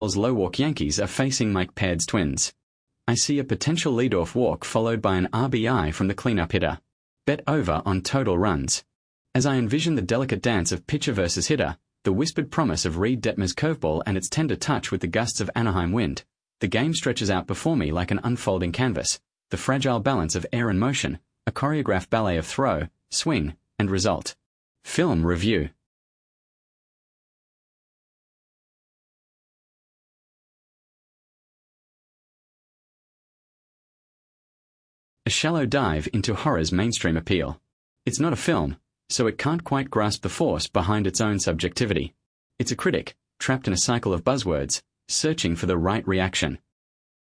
low walk Yankees are facing Mike Padd's Twins. I see a potential leadoff walk followed by an RBI from the cleanup hitter. Bet over on total runs. As I envision the delicate dance of pitcher versus hitter, the whispered promise of Reed Detmer's curveball and its tender touch with the gusts of Anaheim wind, the game stretches out before me like an unfolding canvas, the fragile balance of air and motion, a choreographed ballet of throw, swing, and result. Film review. A shallow dive into horror's mainstream appeal. It's not a film, so it can't quite grasp the force behind its own subjectivity. It's a critic, trapped in a cycle of buzzwords, searching for the right reaction.